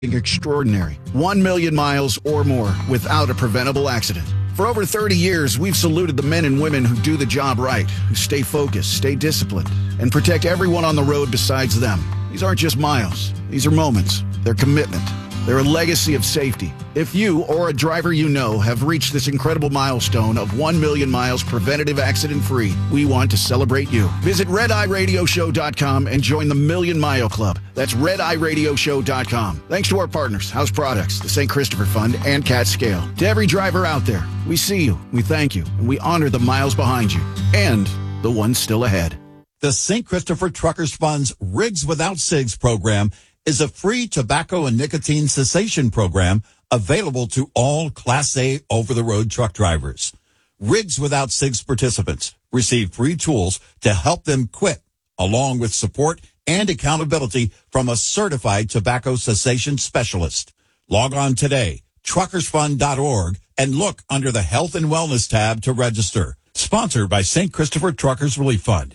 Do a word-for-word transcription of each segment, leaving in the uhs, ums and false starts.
extraordinary. One million miles or more without a preventable accident. For over thirty years, we've saluted the men and women who do the job right, who stay focused, stay disciplined, and protect everyone on the road besides them. These aren't just miles. These are moments. They're commitment. They're a legacy of safety. If you or a driver you know have reached this incredible milestone of one million miles preventative accident-free, we want to celebrate you. Visit red eye radio show dot com and join the Million Mile Club. That's red eye radio show dot com. Thanks to our partners, House Products, the Saint Christopher Fund, and Cat Scale. To every driver out there, we see you, we thank you, and we honor the miles behind you and the ones still ahead. The Saint Christopher Truckers Fund's Rigs Without Cigs program is a free tobacco and nicotine cessation program available to all Class A over-the-road truck drivers. Rigs Without Cigs participants receive free tools to help them quit, along with support and accountability from a certified tobacco cessation specialist. Log on today, truckers fund dot org, and look under the Health and Wellness tab to register. Sponsored by Saint Christopher Truckers Relief Fund.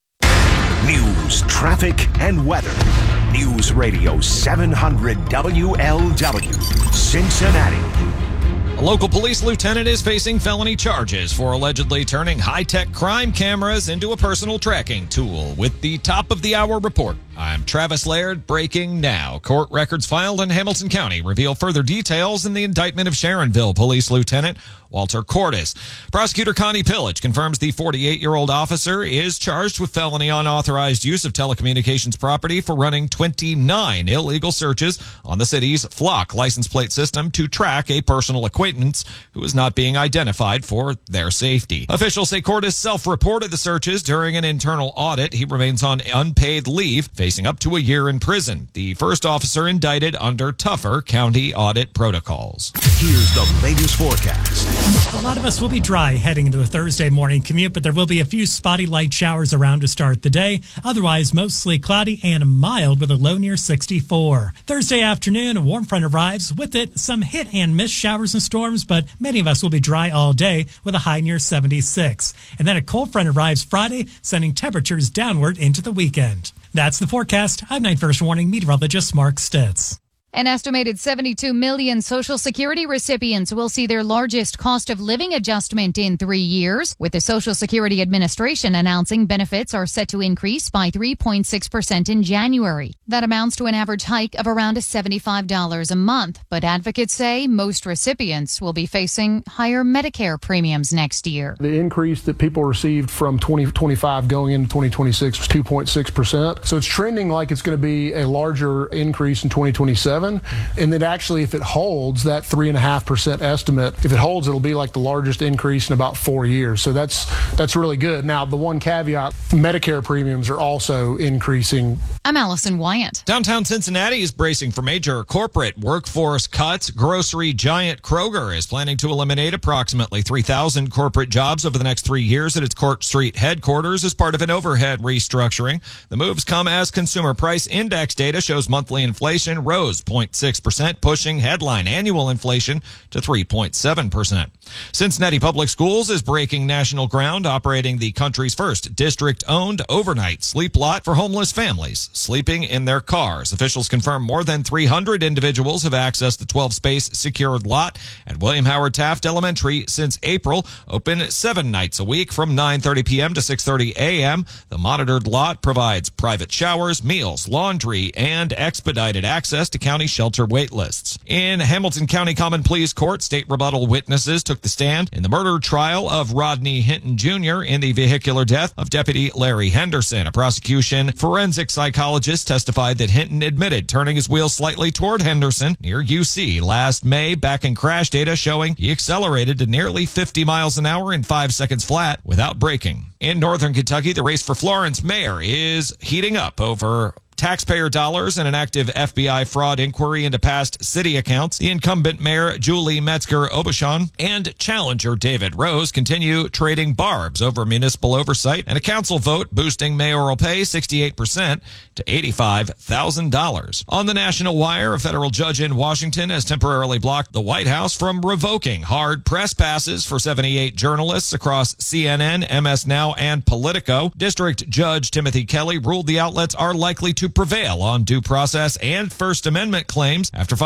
News, traffic, and weather. News Radio seven hundred W L W, Cincinnati. A local police lieutenant is facing felony charges for allegedly turning high-tech crime cameras into a personal tracking tool. With the top of the hour report, I'm Travis Laird, breaking now. Court records filed in Hamilton County reveal further details in the indictment of Sharonville Police Lieutenant Walter Cordes. Prosecutor Connie Pillage confirms the forty-eight-year-old officer is charged with felony unauthorized use of telecommunications property for running twenty-nine illegal searches on the city's Flock license plate system to track a personal acquaintance who is not being identified for their safety. Officials say Cordes self-reported the searches during an internal audit. He remains on unpaid leave, facing up to a year in prison. The first officer indicted under tougher county audit protocols. Here's the latest forecast. A lot of us will be dry heading into the Thursday morning commute, but there will be a few spotty light showers around to start the day. Otherwise, mostly cloudy and mild with a low near sixty-four. Thursday afternoon, a warm front arrives. With it, some hit and miss showers and storms, but many of us will be dry all day with a high near seventy-six. And then a cold front arrives Friday, sending temperatures downward into the weekend. That's the forecast. I'm Night First Warning meteorologist Mark Stitz. An estimated seventy-two million Social Security recipients will see their largest cost of living adjustment in three years, with the Social Security Administration announcing benefits are set to increase by three point six percent in January. That amounts to an average hike of around seventy-five dollars a month, but advocates say most recipients will be facing higher Medicare premiums next year. The increase that people received from twenty twenty-five going into twenty twenty-six was two point six percent, so it's trending like it's going to be a larger increase in twenty twenty-seven. And then actually, if it holds that three and a half percent estimate, if it holds, it'll be like the largest increase in about four years. So that's that's really good. Now, the one caveat, Medicare premiums are also increasing. I'm Allison Wyatt. Downtown Cincinnati is bracing for major corporate workforce cuts. Grocery giant Kroger is planning to eliminate approximately three thousand corporate jobs over the next three years at its Court Street headquarters as part of an overhead restructuring. The moves come as consumer price index data shows monthly inflation rose zero point six percent, pushing headline annual inflation to three point seven percent. Cincinnati Public Schools is breaking national ground, operating the country's first district-owned overnight sleep lot for homeless families sleeping in their cars. Officials confirm more than three hundred individuals have accessed the twelve-space secured lot at William Howard Taft Elementary since April, open seven nights a week from nine thirty p.m. to six thirty a.m. The monitored lot provides private showers, meals, laundry, and expedited access to county shelter wait lists. In Hamilton County Common Pleas Court, state rebuttal witnesses took the stand in the murder trial of Rodney Hinton Junior in the vehicular death of Deputy Larry Henderson. A prosecution forensic psychologist testified that Hinton admitted turning his wheel slightly toward Henderson near U C last May, back in crash data showing he accelerated to nearly fifty miles an hour in five seconds flat without braking. In northern Kentucky, the race for Florence mayor is heating up over taxpayer dollars and an active F B I fraud inquiry into past city accounts. The incumbent mayor, Julie Metzger-Obashan, and challenger David Rose continue trading barbs over municipal oversight and a council vote boosting mayoral pay sixty-eight percent to eighty-five thousand dollars. On the national wire, a federal judge in Washington has temporarily blocked the White House from revoking hard press passes for seventy-eight journalists across C N N, M S Now, and Politico. District Judge Timothy Kelly ruled the outlets are likely to to prevail on due process and First Amendment claims after